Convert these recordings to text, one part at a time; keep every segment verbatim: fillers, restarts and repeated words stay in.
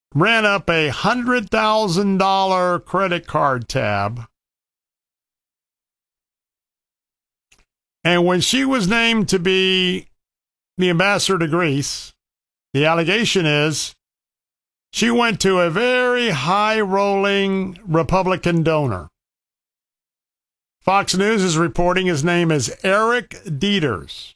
ran up a one hundred thousand dollars credit card tab. And when she was named to be the ambassador to Greece, the allegation is she went to a very high-rolling Republican donor. Fox News is reporting his name is Eric Dieters.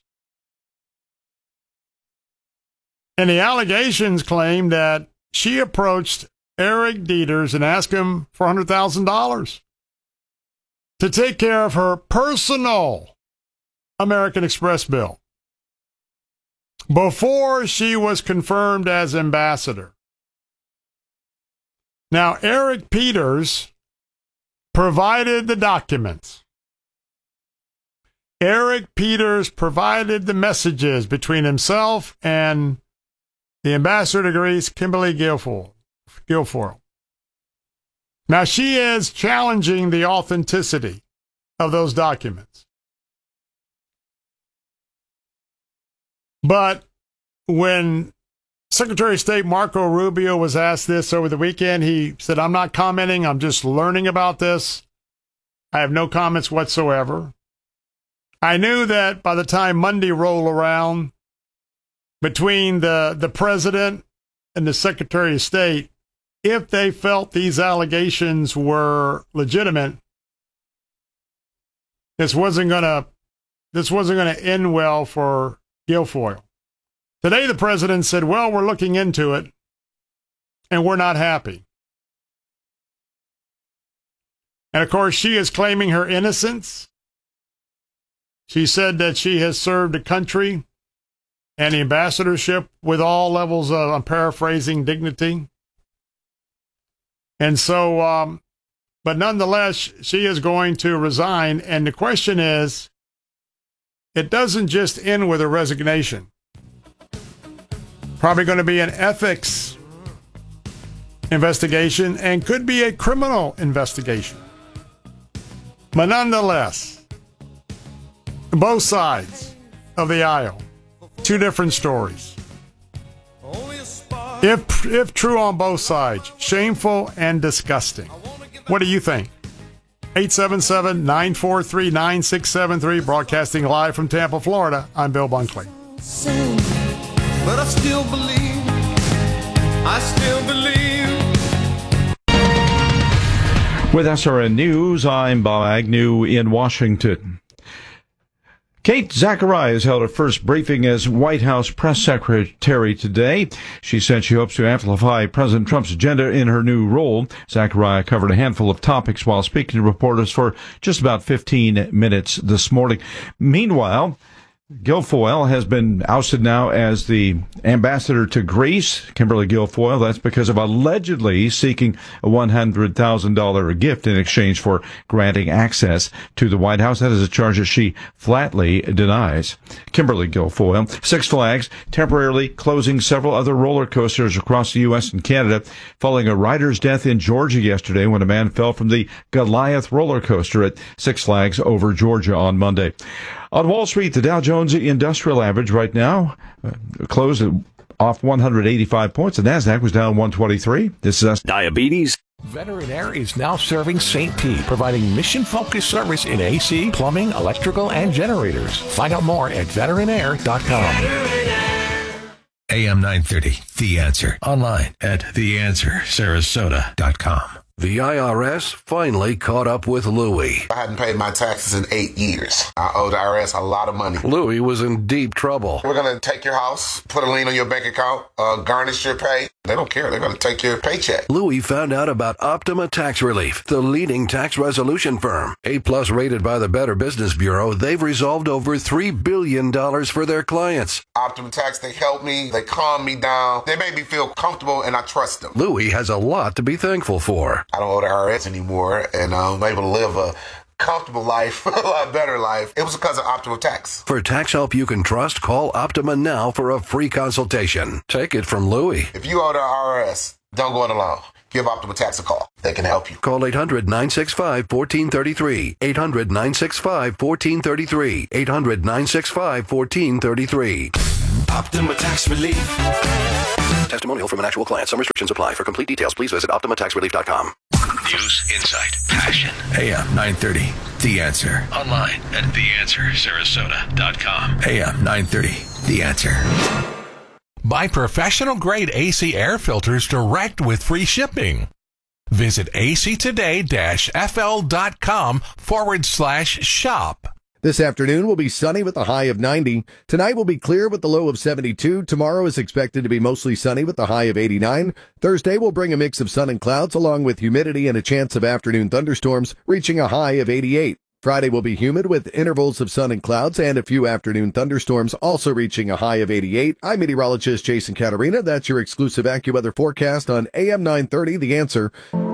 And the allegations claim that she approached Eric Dieters and asked him for one hundred thousand dollars to take care of her personal American Express bill before she was confirmed as ambassador. Now, Eric Peters provided the documents. Eric Peters provided the messages between himself and the ambassador to Greece, Kimberly Guilfoyle. Guilfoyle. Now, she is challenging the authenticity of those documents. But when Secretary of State Marco Rubio was asked this over the weekend, he said, I'm not commenting. I'm just learning about this. I have no comments whatsoever. I knew that by the time Monday rolled around, between the, the president and the Secretary of State, if they felt these allegations were legitimate, this wasn't gonna this wasn't gonna end well for Guilfoyle. Today, the president said, well, we're looking into it, and we're not happy. And, of course, she is claiming her innocence. She said that she has served the country and the ambassadorship with all levels of, I'm paraphrasing, dignity. And so, um, but nonetheless, she is going to resign. And the question is, it doesn't just end with a resignation. Probably going to be an ethics investigation and could be a criminal investigation. But nonetheless, both sides of the aisle, two different stories. If, if true on both sides, shameful and disgusting. What do you think? eight seven seven, nine four three, nine six seven three, broadcasting live from Tampa, Florida. I'm Bill Bunkley. But I still believe, I still believe. With S R N News, I'm Bob Agnew in Washington. Kate Zacharias held her first briefing as White House press secretary today. She said she hopes to amplify President Trump's agenda in her new role. Zacharias covered a handful of topics while speaking to reporters for just about fifteen minutes this morning. Meanwhile, Guilfoyle has been ousted now as the ambassador to Greece. Kimberly Guilfoyle, that's because of allegedly seeking a one hundred thousand dollars gift in exchange for granting access to the White House. That is a charge that she flatly denies. Kimberly Guilfoyle. Six Flags temporarily closing several other roller coasters across the U S and Canada following a rider's death in Georgia yesterday when a man fell from the Goliath roller coaster at Six Flags over Georgia on Monday. On Wall Street, the Dow Jones Industrial Average right now uh, closed at, off one hundred eighty-five points. The NASDAQ was down one twenty-three. This is us. Diabetes. Veteran Air is now serving Saint Pete, providing mission-focused service in A C, plumbing, electrical, and generators. Find out more at veteran air dot com. A M nine thirty, The Answer. Online at the answer sarasota dot com. The I R S finally caught up with Louie. I hadn't paid my taxes in eight years. I owed the I R S a lot of money. Louie was in deep trouble. We're going to take your house, put a lien on your bank account, uh, garnish your pay. They don't care. They're going to take your paycheck. Louie found out about Optima Tax Relief, the leading tax resolution firm. A-plus rated by the Better Business Bureau, they've resolved over three billion dollars for their clients. Optima Tax, they help me. They calm me down. They make me feel comfortable, and I trust them. Louie has a lot to be thankful for. I don't owe the I R S anymore, and I'm able to live a comfortable life, a lot better life. It was because of Optima Tax. For tax help you can trust, call Optima now for a free consultation. Take it from Louie. If you owe the I R S, don't go it alone. Give Optima Tax a call. They can help you. Call eight hundred, nine six five, one four three three. eight hundred, nine six five, one four three three. eight hundred, nine six five, one four three three. Optima Tax Relief. testimonial from an actual client. Some restrictions apply. For complete details, please visit Optima Tax Relief dot com. News, insight, passion. A M nine thirty, The Answer. Online at the answer sarasota dot com. A M nine thirty, The Answer. Buy professional-grade A C air filters direct with free shipping. Visit actoday-fl.com forward slash shop. This afternoon will be sunny with a high of ninety. Tonight will be clear with the low of seventy-two. Tomorrow is expected to be mostly sunny with a high of eighty-nine. Thursday will bring a mix of sun and clouds along with humidity and a chance of afternoon thunderstorms, reaching a high of eighty-eight. Friday will be humid with intervals of sun and clouds and a few afternoon thunderstorms, also reaching a high of eighty-eight. I'm meteorologist Jason Catarina. That's your exclusive AccuWeather forecast on A M nine thirty, The Answer.